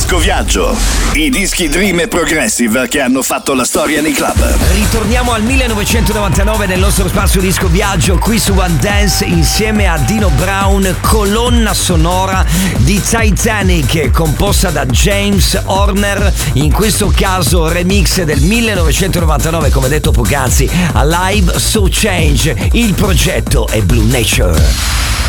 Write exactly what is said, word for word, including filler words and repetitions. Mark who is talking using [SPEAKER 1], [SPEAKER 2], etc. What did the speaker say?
[SPEAKER 1] Disco Viaggio, i dischi Dream e Progressive che hanno fatto la storia nei club.
[SPEAKER 2] Ritorniamo al millenovecentonovantanove nel nostro spazio Disco Viaggio qui su One Dance insieme a Dino Brown, colonna sonora di Titanic composta da James Horner, in questo caso remix del millenovecentonovantanove come detto poc'anzi a Live So Change. Il progetto è Blue Nature.